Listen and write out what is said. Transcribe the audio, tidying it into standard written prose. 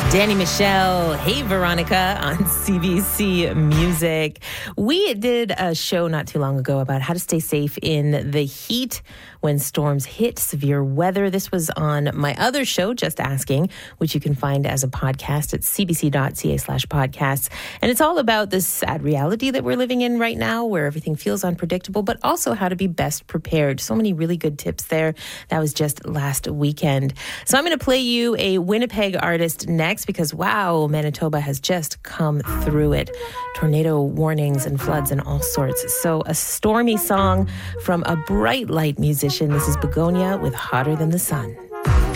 Danny Michelle, Hey Veronica on CBC Music. We did a show not too long ago about how to stay safe in the heat when storms hit, severe weather. This was on my other show, Just Asking, which you can find as a podcast at cbc.ca/podcasts. And it's all about this sad reality that we're living in right now where everything feels unpredictable, but also how to be best prepared. So many really good tips there. That was just last weekend. So I'm going to play you a Winnipeg artist next because, wow, Manitoba has just come through it. Tornado warnings and floods and all sorts. So a stormy song from a bright light musician. This is Begonia with Hotter Than the Sun.